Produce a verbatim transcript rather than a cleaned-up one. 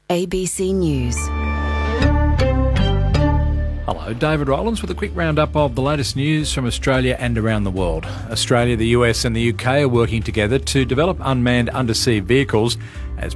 A B C News. Hello, David Rowlands with a quick roundup of the latest news from Australia and around the world. Australia, the U S and the U K are working together to develop unmanned undersea vehicles as